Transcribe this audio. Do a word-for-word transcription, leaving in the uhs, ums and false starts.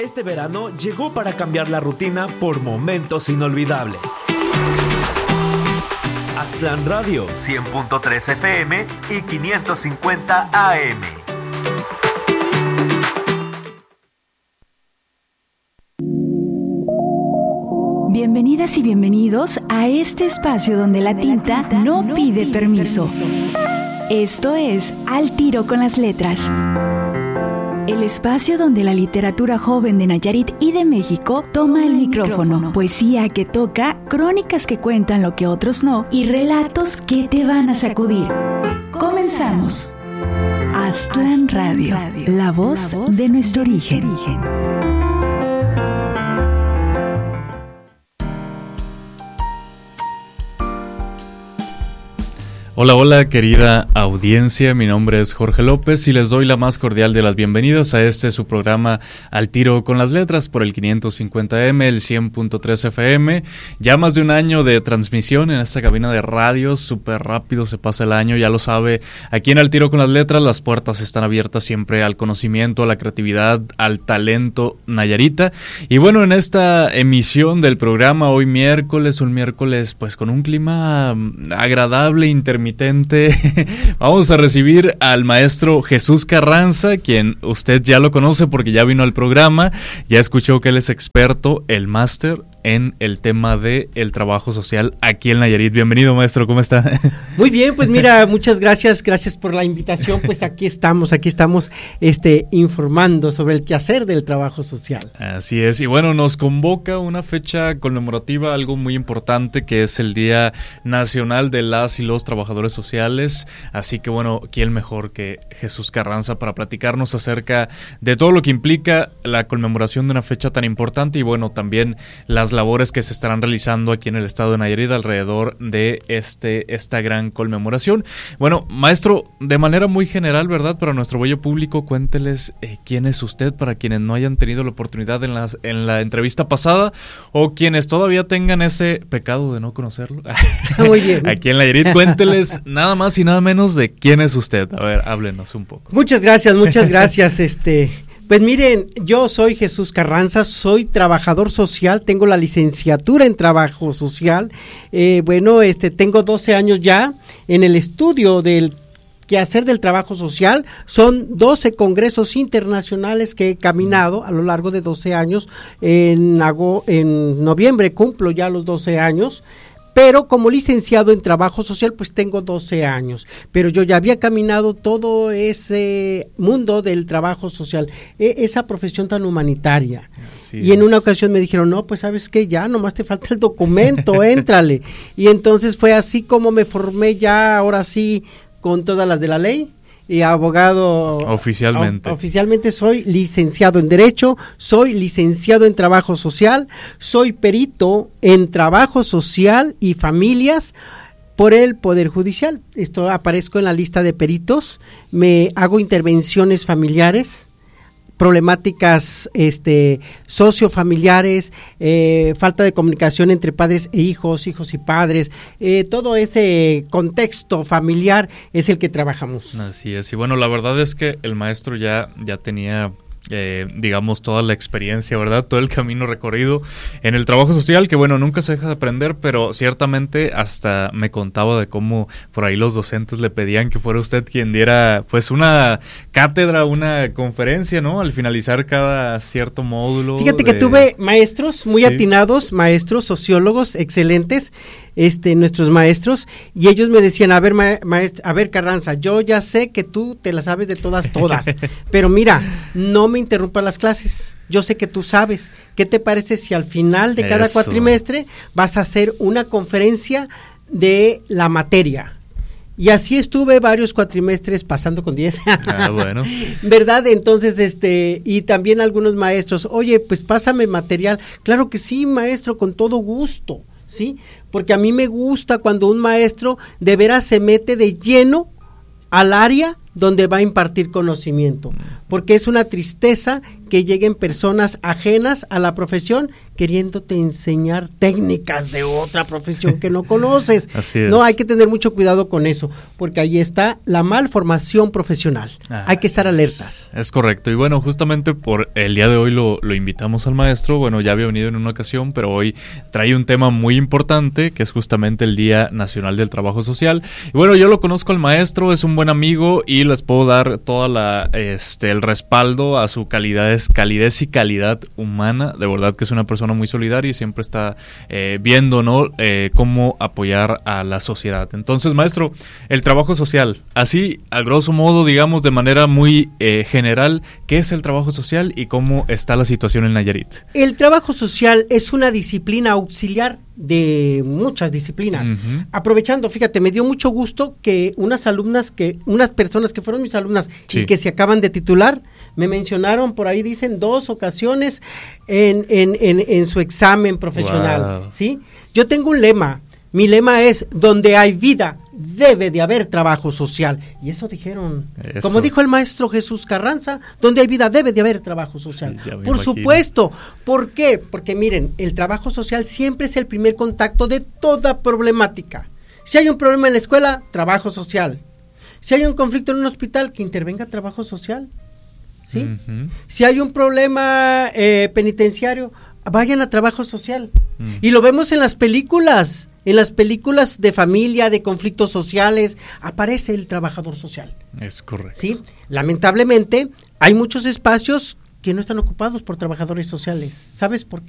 Este verano llegó para cambiar la rutina por momentos inolvidables. Aztlán Radio, cien punto tres F M y quinientos cincuenta A M. Bienvenidas y bienvenidos a este espacio donde la tinta no pide permiso. Esto es Al Tiro con las Letras. El espacio donde la literatura joven de Nayarit y de México toma el micrófono. Poesía que toca, crónicas que cuentan lo que otros no y relatos que te van a sacudir. Comenzamos. Aztlán Radio, la voz de nuestro origen. Hola, hola querida audiencia, mi nombre es Jorge López y les doy la más cordial de las bienvenidas a este su programa Al Tiro con las Letras por el quinientos cincuenta eme, el cien punto tres F M. Ya más de un año de transmisión en esta cabina de radio, súper rápido se pasa el año, ya lo sabe. Aquí en Al Tiro con las Letras las puertas están abiertas siempre al conocimiento, a la creatividad, al talento nayarita. Y bueno, en esta emisión del programa hoy miércoles, un miércoles pues con un clima agradable, intermitente, vamos a recibir al maestro Jesús Carranza, quien usted ya lo conoce porque ya vino al programa, ya escuchó que él es experto, el máster en el tema de el trabajo social aquí en Nayarit. Bienvenido, maestro, ¿cómo está? Muy bien, pues mira, muchas gracias, gracias por la invitación, pues aquí estamos, aquí estamos este, informando sobre el quehacer del trabajo social. Así es, y bueno, nos convoca una fecha conmemorativa, algo muy importante, que es el Día Nacional de las y los Trabajadores Sociales, así que bueno, ¿quién mejor que Jesús Carranza para platicarnos acerca de todo lo que implica la conmemoración de una fecha tan importante y bueno, también las labores que se estarán realizando aquí en el estado de Nayarit alrededor de este esta gran conmemoración. Bueno, maestro, de manera muy general, ¿verdad? Para nuestro bello público, cuénteles eh, quién es usted para quienes no hayan tenido la oportunidad en, las, en la entrevista pasada o quienes todavía tengan ese pecado de no conocerlo. Muy bien. Aquí en Nayarit, cuénteles nada más y nada menos de quién es usted. A ver, háblenos un poco. Muchas gracias, muchas gracias, este... Pues miren, yo soy Jesús Carranza, soy trabajador social, tengo la licenciatura en trabajo social, eh, bueno, este, tengo doce años ya en el estudio del quehacer del trabajo social, son doce congresos internacionales que he caminado a lo largo de doce años, en, hago, en noviembre cumplo ya los doce años, pero como licenciado en trabajo social pues tengo doce años, pero yo ya había caminado todo ese mundo del trabajo social, e- esa profesión tan humanitaria. Así y es. En una ocasión me dijeron, no, pues sabes que ya nomás te falta el documento, éntrale. Y entonces fue así como me formé ya ahora sí con todas las de la ley. Y abogado oficialmente. O, oficialmente soy licenciado en Derecho, soy licenciado en Trabajo Social, soy perito en Trabajo Social y Familias por el Poder Judicial. Esto aparezco en la lista de peritos, me hago intervenciones familiares, problemáticas este sociofamiliares, eh, falta de comunicación entre padres e hijos, hijos y padres, eh, todo ese contexto familiar es el que trabajamos. Así es, y bueno, la verdad es que el maestro ya, ya tenía... Eh, digamos toda la experiencia, ¿verdad? Todo el camino recorrido en el trabajo social, que bueno, nunca se deja de aprender, pero ciertamente hasta me contaba de cómo por ahí los docentes le pedían que fuera usted quien diera pues una cátedra, una conferencia, ¿no? Al finalizar cada cierto módulo. Fíjate de... que tuve maestros muy sí. atinados, maestros, sociólogos excelentes, este, nuestros maestros, y ellos me decían, a ver, ma- maest- a ver Carranza, yo ya sé que tú te la sabes de todas, todas, pero mira, no me interrumpas las clases, yo sé que tú sabes, ¿qué te parece si al final de cada Eso. cuatrimestre vas a hacer una conferencia de la materia? Y así estuve varios cuatrimestres pasando con diez. Ah, bueno. ¿Verdad? Entonces, este, y también algunos maestros, oye, pues pásame material. Claro que sí, maestro, con todo gusto, ¿sí? Porque a mí me gusta cuando un maestro de veras se mete de lleno al área donde va a impartir conocimiento, porque es una tristeza que lleguen personas ajenas a la profesión queriéndote enseñar técnicas de otra profesión que no conoces. Así es. No, hay que tener mucho cuidado con eso, porque ahí está la malformación profesional. Ah, hay que estar alertas. Es, es correcto. Y bueno, justamente por el día de hoy lo, lo invitamos al maestro. Bueno, ya había venido en una ocasión, pero hoy trae un tema muy importante, que es justamente el Día Nacional del Trabajo Social. Y bueno, yo lo conozco al maestro, es un buen amigo y les puedo dar toda la este el respaldo a su calidad, calidez y calidad humana. De verdad que es una persona muy solidaria y siempre está eh, viendo, ¿no? Eh, cómo apoyar a la sociedad. Entonces, maestro, el trabajo social, así a grosso modo, digamos de manera muy eh, general, ¿qué es el trabajo social y cómo está la situación en Nayarit? El trabajo social es una disciplina auxiliar de muchas disciplinas. Uh-huh. Aprovechando, fíjate, me dio mucho gusto que unas alumnas, que unas personas que fueron mis alumnas sí. y que se acaban de titular, me mencionaron por ahí, dicen, dos ocasiones en, en, en, en su examen profesional. Wow. ¿Sí? Yo tengo un lema. Mi lema es, donde hay vida, debe de haber trabajo social. Y eso dijeron. Eso. Como dijo el maestro Jesús Carranza, donde hay vida, debe de haber trabajo social. Por imagino. Supuesto. ¿Por qué? Porque miren, el trabajo social siempre es el primer contacto de toda problemática. Si hay un problema en la escuela, trabajo social. Si hay un conflicto en un hospital, que intervenga trabajo social. ¿Sí? Uh-huh. Si hay un problema eh, penitenciario, vayan a trabajo social. Uh-huh. Y lo vemos en las películas. En las películas de familia, de conflictos sociales, aparece el trabajador social. Es correcto. ¿Sí? Lamentablemente, hay muchos espacios que no están ocupados por trabajadores sociales. ¿Sabes por qué?